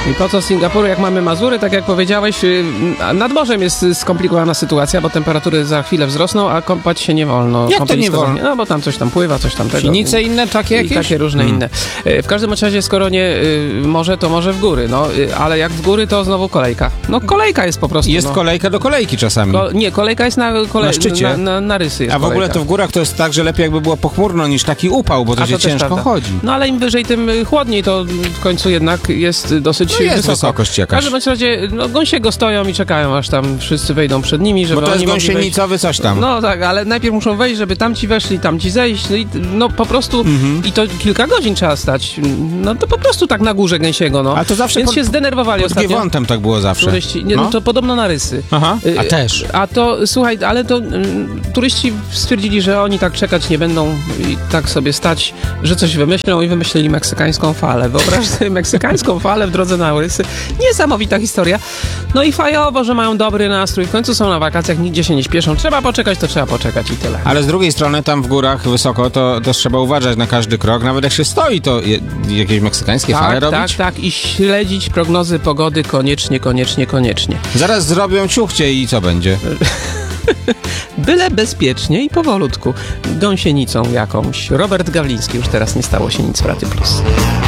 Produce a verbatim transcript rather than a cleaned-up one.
I po co Singapuru, jak mamy Mazury, tak jak powiedziałeś, nad morzem jest skomplikowana sytuacja, bo temperatury za chwilę wzrosną, a kąpać się nie wolno. Jak to nie wolno? No bo tam coś tam pływa, coś tam tego. Sinice inne takie jakieś? I takie różne hmm. inne. W każdym razie, skoro nie morze, to może w góry, no, ale jak w góry, to znowu kolejka. No kolejka jest po prostu. Jest no. kolejka do kolejki czasami. Ko- nie, kolejka jest na, kole- na szczycie. Na, na, na rysy jest A w ogóle kolejka. to w górach to jest tak, że lepiej jakby było pochmurno niż taki upał, bo to A się to też ciężko prawda. chodzi. No ale im wyżej, tym chłodniej, to w końcu jednak jest dosyć No jest wysoko. wysokość W jakaś. każdym razie, no, gąsiego stoją i czekają, aż tam wszyscy wejdą przed nimi, żeby Bo to oni jest mogli wejść. gąsienicowy coś tam. No tak, ale najpierw muszą wejść, żeby tamci weszli, tamci zejść, no i no po prostu, Mhm. i to kilka godzin trzeba stać, no to po prostu tak na górze gęsiego, no. A to zawsze Więc pod- się zdenerwowali Pod ostatnio. Giewontem tak było zawsze. Turyści, nie, no. No. to podobno na rysy. Aha, a Y, też. A to, słuchaj, ale to mm, turyści stwierdzili, że oni tak czekać nie będą i tak sobie stać, że coś wymyślą i wymyślili meksykańską falę. Wyobraź sobie meksykańską falę w drodze na rysy. Niesamowita historia. No i fajowo, że mają dobry nastrój. W końcu są na wakacjach, nigdzie się nie śpieszą. Trzeba poczekać, to trzeba poczekać i tyle. Ale z drugiej strony tam w górach wysoko to też trzeba uważać na każdy krok. Nawet jak się stoi, to je, jakieś meksykańskie fale Tak, tak, robić. tak. I śledzić prognozy pogody koniecznie, koniecznie, koniecznie. Zaraz zrobią ciuchcie i co będzie? Byle bezpiecznie i powolutku. Gąsienicą jakąś. Robert Gawliński, już teraz nie stało się nic w Praty Plus.